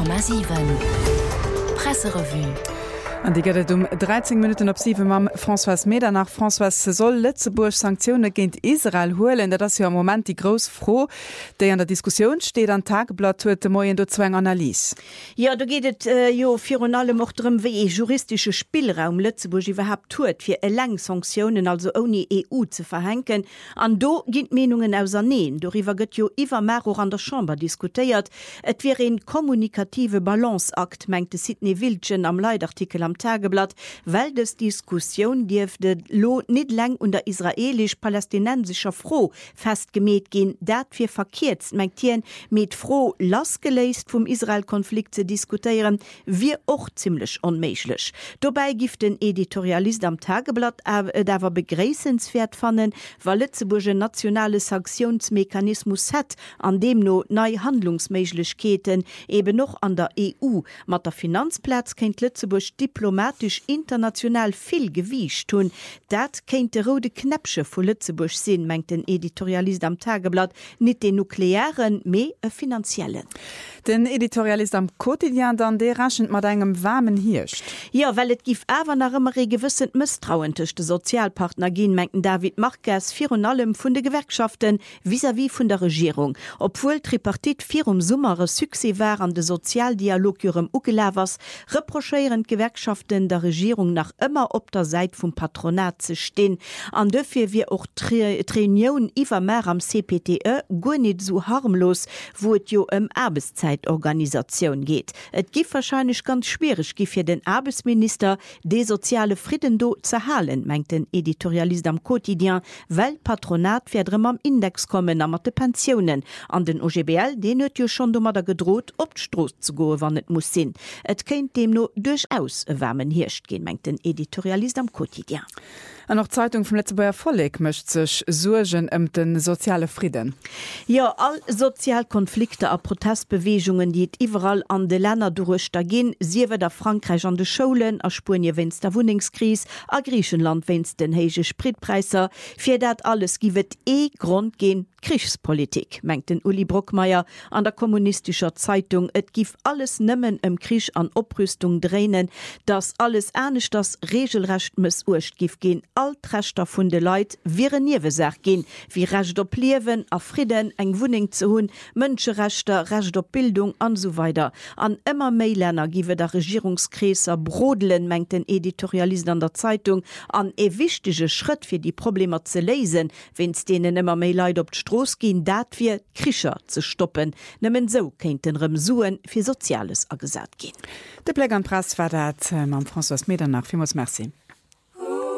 100,7 Presserevue. An die gëtt 13 Minuten op 7 mam François Meder nach François soll Lützeburg Sanktionen géint Israel hoelen, dat ass jo am moment die gros froh, déi an der Diskussion steet an Tagblatt huet de Moien do zweng Analys. Ja, da geht jo fir allem ochëm wie juristische Spielraum Lützeburg überhaupt tuet fir lang Sanktionen also oni EU ze verhenken. An do ginint Menungen auserneen. Doriwer gëtt jo iwwer Mer an der Chamber diskutiert. Et wie en kommunikative Balanceakt mengte Sydney Wildchen am Leitartikel am Tageblatt, weil des Diskussion dürfte lo nicht lang unter israelisch-palästinensischer Froh festgemäht gehen, dat wir verkehrt mengtieren mit froh losgelöst vom Israel-Konflikt zu diskutieren, wir auch ziemlich unmöglich. Dabei gibt den Editorialist am Tageblatt da war begräßenswert fanden, weil Lützeburger nationale Sanktionsmechanismus hat, an dem no neue Handlungsmöglichkeiten eben noch an der EU. Mit der Finanzplatz kennt Lützeburg diplomatisch international viel gewicht tun. Dat kennt der rote Knäpsche vu Lützeburg sinn, mengt den Editorialist am Tageblatt, nicht den nuklearen, mehr finanziellen. Den Editorialist am Quotidien dann der raschend mat engem warmen Hirscht. Ja, weil et gif awer nach immer gewissen Misstrauen de Sozialpartner gin mengten David Marquez vir allem vun de Gewerkschaften vis-à-vis vun der Regierung. Obwohl Tripartit vir Summere Suse war an de Sozialdialog jurem Ugelawers, reprocheieren Gewerkschaften der Regierung nach immer op der Seite vom Patronat zu stehen. An dafür wir auch Reunion iwwer mehr am CPTE go nicht so harmlos, wo es jo Arbeitszeitorganisation geht. Et gibt wahrscheinlich ganz schwierig für den Arbeitsminister, de soziale Frieden do zu halen, meint den Editorialist am Quotidien, weil Patronat werden am Index kommen am de Pensionen. An den OGBL, den hat jo schon dummer gedroht, op d'Stroß zu go, wann et muss sinn. Et kennt dem no durchaus warmen Hirscht gehen, meint den Editorialist am Quotidien. An noch Zeitung vom Letzteburger Volk möchte sich sorgen den soziale Frieden. Ja, all Sozialkonflikte a Protestbewegungen, die überall an de Länder durch da gehen, siewe der Frankreich an de Schulen, a Spanien wenn's der Wohnungskrise, a Griechenland wenn's den heige Spritpreiser, für dat alles givet Grund gehen Kriegspolitik, mengt den Uli Brockmeier an der kommunistischer Zeitung. Et gif alles nimmen Krieg an Oprüstung drehen, das alles ernst das Regelrecht muss urcht gif gehen. Altrechter vun de Leiit wären niewesach gin, wie Recht op Liewen, a Frieden, eng Wuning zu hunn, Mënscherechter, Recht op Bildung an so weiter. An immer Meilänner giwe der Regierungskräser brodelen, mengt den Editorialist an der Zeitung, an wichtige Schritt fir die Probleme ze lesen, wenns denen immer méi Leiit op d'Stroos gin, dat fir Krischer zu stoppen. Nëmmen so kennt den Remsuen fir Soziales agesat gin. De Pläg an Press war dat mam François Meder nach. Vielmals merci.